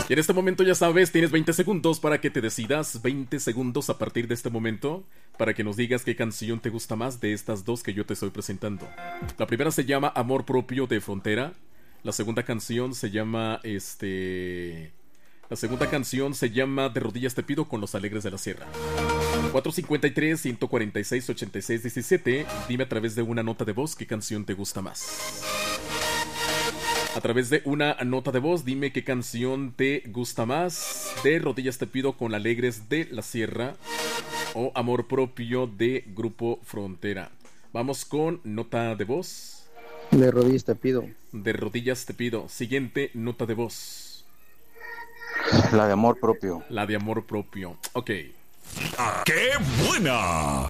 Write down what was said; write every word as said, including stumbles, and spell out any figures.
Y en este momento ya sabes, tienes veinte segundos para que te decidas, veinte segundos a partir de este momento, para que nos digas qué canción te gusta más de estas dos que yo te estoy presentando. La primera se llama Amor Propio de Frontera. La segunda canción se llama, este... La segunda canción se llama De Rodillas Te Pido con Los Alegres de la Sierra. cuatro cinco tres, uno cuatro seis, ocho seis uno siete. Dime a través de una nota de voz qué canción te gusta más. A través de una nota de voz, dime qué canción te gusta más. De Rodillas Te Pido con Alegres de la Sierra o Amor Propio de Grupo Frontera. Vamos con nota de voz. De Rodillas Te Pido. De Rodillas Te Pido. Siguiente nota de voz. La de Amor Propio. La de Amor Propio. Ok. ¡Ah, qué buena!